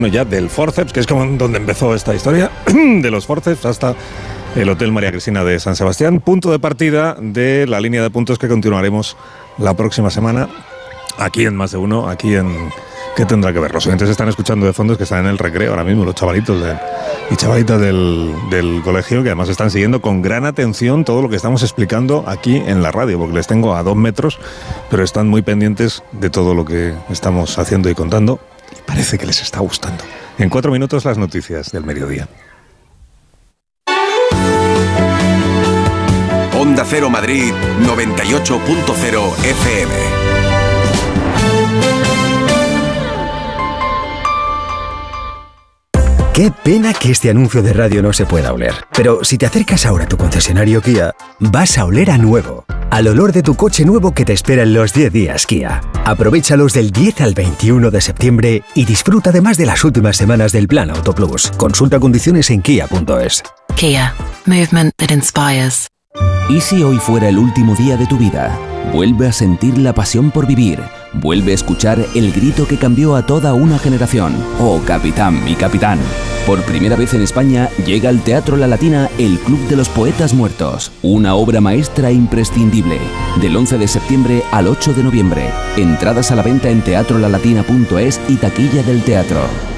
Ya del Forceps, que es como donde empezó esta historia, de los Forceps hasta el Hotel María Cristina de San Sebastián, punto de partida de la línea de puntos que continuaremos la próxima semana, aquí en Más de Uno, aquí en ¿Qué tendrá que ver? Los oyentes están escuchando de fondo, que están en el recreo ahora mismo, los chavalitos y chavalitas del colegio, que además están siguiendo con gran atención todo lo que estamos explicando aquí en la radio, porque les tengo a 2 metros, pero están muy pendientes de todo lo que estamos haciendo y contando. Parece que les está gustando. En 4 minutos las noticias del mediodía. Onda Cero Madrid 98.0 FM. Qué pena que este anuncio de radio no se pueda oler. Pero si te acercas ahora a tu concesionario Kia, vas a oler a nuevo. Al olor de tu coche nuevo que te espera en los 10 días Kia. Aprovéchalos del 10 al 21 de septiembre y disfruta además de las últimas semanas del Plan Auto Plus. Consulta condiciones en kia.es. Kia. Movement that inspires. ¿Y si hoy fuera el último día de tu vida? Vuelve a sentir la pasión por vivir. Vuelve a escuchar el grito que cambió a toda una generación. Oh, capitán, mi capitán. Por primera vez en España llega al Teatro La Latina el Club de los Poetas Muertos. Una obra maestra imprescindible. Del 11 de septiembre al 8 de noviembre. Entradas a la venta en teatrolalatina.es y taquilla del teatro.